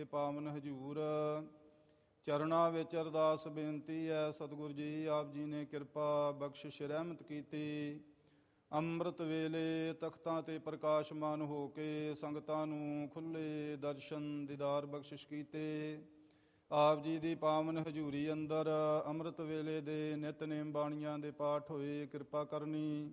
ਪਾਵਨ ਹਜੂਰ। ਚਰਨਾਂ ਵਿੱਚ ਅਰਦਾਸ ਬੇਨਤੀ ਹੈ, ਸਤਿਗੁਰ ਜੀ ਆਪ ਜੀ ਨੇ ਕਿਰਪਾ ਬਖਸ਼ਿਸ਼ ਰਹਿਮਤ ਕੀਤੀ। ਅੰਮ੍ਰਿਤ ਵੇਲੇ ਤਖਤਾਂ ਤੇ ਪ੍ਰਕਾਸ਼ਮਾਨ ਹੋ ਕੇ ਸੰਗਤਾਂ ਨੂੰ ਖੁੱਲ੍ਹੇ ਦਰਸ਼ਨ ਦੀਦਾਰ ਬਖਸ਼ਿਸ਼ ਕੀਤੇ। ਆਪ ਜੀ ਦੀ ਪਾਵਨ ਹਜ਼ੂਰੀ ਅੰਦਰ ਅੰਮ੍ਰਿਤ ਵੇਲੇ ਦੇ ਨਿਤਨੇਮ ਬਾਣੀਆਂ ਦੇ ਪਾਠ ਹੋਏ, ਕਿਰਪਾ ਕਰਨੀ।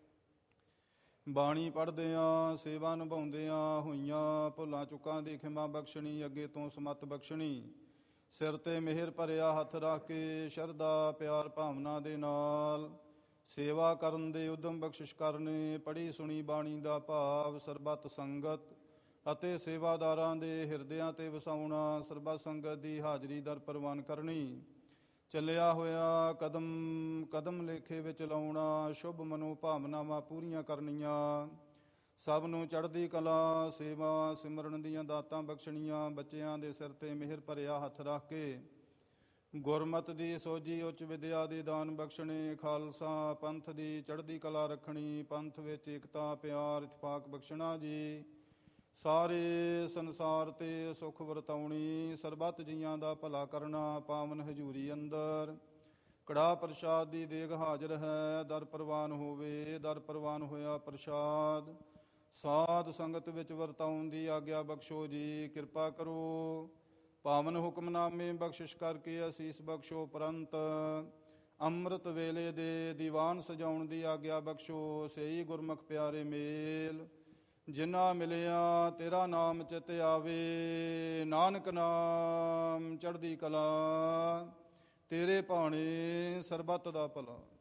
ਬਾਣੀ ਪੜ੍ਹਦਿਆਂ ਸੇਵਾ ਨਿਭਾਉਂਦਿਆਂ ਹੋਈਆਂ ਭੁੱਲਾਂ ਚੁੱਕਾਂ ਦੀ ਖਿਮਾ ਬਖਸ਼ਣੀ, ਅੱਗੇ ਤੋਂ ਸਮੱਤ ਬਖਸ਼ਣੀ। ਸਿਰ 'ਤੇ ਮਿਹਰ ਭਰਿਆ ਹੱਥ ਰੱਖ ਕੇ ਸ਼ਰਧਾ ਪਿਆਰ ਭਾਵਨਾ ਦੇ ਨਾਲ ਸੇਵਾ ਕਰਨ ਦੇ ਉਦਮ ਬਖਸ਼ਿਸ਼ ਕਰਨੇ। ਪੜ੍ਹੀ ਸੁਣੀ ਬਾਣੀ ਦਾ ਭਾਵ ਸਰਬੱਤ ਸੰਗਤ ਅਤੇ ਸੇਵਾਦਾਰਾਂ ਦੇ ਹਿਰਦਿਆਂ 'ਤੇ ਵਸਾਉਣਾ, ਸਰਬੱਤ ਸੰਗਤ ਦੀ ਹਾਜ਼ਰੀ ਦਰ ਪ੍ਰਵਾਨ ਕਰਨੀ। ਚੱਲਿਆ ਹੋਇਆ ਕਦਮ ਕਦਮ ਲੇਖੇ ਵਿੱਚ ਲਾਉਣਾ, ਸ਼ੁਭ ਮਨੋ ਭਾਵਨਾਵਾਂ ਪੂਰੀਆਂ ਕਰਨੀਆਂ। ਸਭ ਨੂੰ ਚੜ੍ਹਦੀ ਕਲਾ ਸੇਵਾ ਸਿਮਰਨ ਦੀਆਂ ਦਾਤਾਂ ਬਖਸ਼ਣੀਆਂ। ਬੱਚਿਆਂ ਦੇ ਸਿਰ 'ਤੇ ਮਿਹਰ ਭਰਿਆ ਹੱਥ ਰੱਖ ਕੇ ਗੁਰਮਤ ਦੀ ਸੋਝੀ ਉੱਚ ਵਿਦਿਆ ਦੇ ਦਾਨ ਬਖਸ਼ਣੇ। ਖਾਲਸਾ ਪੰਥ ਦੀ ਚੜ੍ਹਦੀ ਕਲਾ ਰੱਖਣੀ, ਪੰਥ ਵਿੱਚ ਏਕਤਾ ਪਿਆਰ ਇਤਫਾਕ ਬਖਸ਼ਣਾ ਜੀ। ਸਾਰੇ ਸੰਸਾਰ 'ਤੇ ਸੁੱਖ ਵਰਤਾਉਣੀ, ਸਰਬੱਤ ਜੀਆਂ ਦਾ ਭਲਾ ਕਰਨਾ। ਪਾਵਨ ਹਜ਼ੂਰੀ ਅੰਦਰ ਕੜਾਹ ਪ੍ਰਸ਼ਾਦ ਦੀ ਦੇਗ ਹਾਜ਼ਰ ਹੈ, ਦਰ ਪ੍ਰਵਾਨ ਹੋਵੇ। ਦਰ ਪ੍ਰਵਾਨ ਹੋਇਆ ਪ੍ਰਸ਼ਾਦ ਸਾਧ ਸੰਗਤ ਵਿੱਚ ਵਰਤਾਉਣ ਦੀ ਆਗਿਆ ਬਖਸ਼ੋ ਜੀ, ਕਿਰਪਾ ਕਰੋ। ਪਾਵਨ ਹੁਕਮਨਾਮੇ ਬਖਸ਼ਿਸ਼ ਕਰਕੇ ਅਸੀਸ ਬਖਸ਼ੋ। ਉਪਰੰਤ ਅੰਮ੍ਰਿਤ ਵੇਲੇ ਦੇ ਦੀਵਾਨ ਸਜਾਉਣ ਦੀ ਆਗਿਆ ਬਖਸ਼ੋ। ਸਹੀ ਗੁਰਮੁਖ ਪਿਆਰੇ ਮੇਲ ਜਿਨ੍ਹਾਂ ਮਿਲਿਆ ਤੇਰਾ ਨਾਮ ਚਿਤ ਆਵੇ। ਨਾਨਕ ਨਾਮ ਚੜ੍ਹਦੀ ਕਲਾ ਤੇਰੇ ਭਾਣੇ ਸਰਬੱਤ ਦਾ ਭਲਾ।